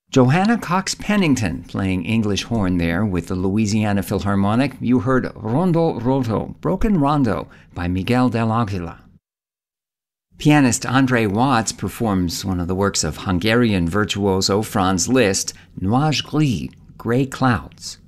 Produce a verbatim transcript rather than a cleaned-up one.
Johanna Cox Pennington playing English horn there with the Louisiana Philharmonic. You heard Rondo Roto, Broken Rondo by Miguel del Aguila. Pianist Andre Watts performs one of the works of Hungarian virtuoso Franz Liszt, Nuages Gris, Gray Clouds.